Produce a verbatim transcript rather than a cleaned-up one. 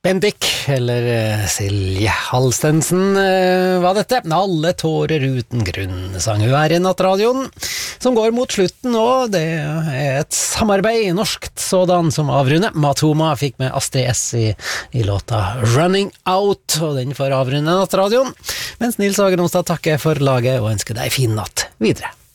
Bendik, eller uh, Silje Halstensen, uh, var dette. Alle tårer uten grunn, sang hun her i Nattradioen, som går mot slutten nå. Det er et samarbeid, norskt sådan, som avrunder. Matoma fikk med Astrid S i, i låta Running Out, og den får avrunde Nattradioen. Mens Nils Hagen Onsdag takker for laget og ønsker deg fin natt videre.